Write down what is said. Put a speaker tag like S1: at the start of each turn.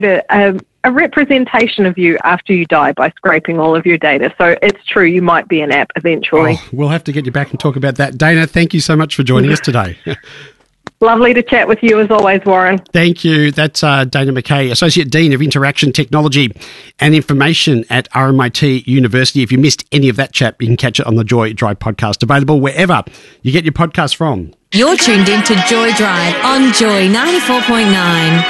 S1: a representation of you after you die by scraping all of your data. So it's true, you might be an app eventually.
S2: Oh, we'll have to get you back and talk about that. Dana, thank you so much for joining us today.
S1: Lovely to chat with you as always, Warren.
S2: Thank you. That's Dana McKay, Associate Dean of Interaction Technology and Information at RMIT University. If you missed any of that chat, you can catch it on the Joy Drive podcast, available wherever you get your podcast from.
S3: You're tuned in to Joy Drive on Joy 94.9.